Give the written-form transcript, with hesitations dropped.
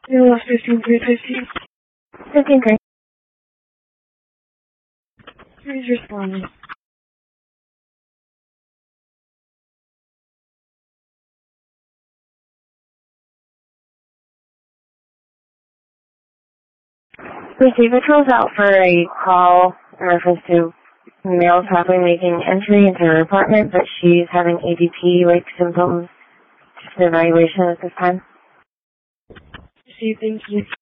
You lost 15-3-15. 15-3. Please respond. Receive patrols out for a call in reference to male probably making entry into her apartment, but she's having ADP-like symptoms. Just an evaluation at this time. Receive, thank you.